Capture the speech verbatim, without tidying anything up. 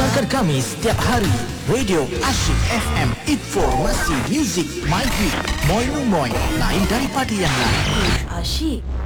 Dengarkan kami setiap hari. Radio Asyik F M. Informasi, muzik, my hit, moi moi moi. Lain daripada yang lain. Asyik.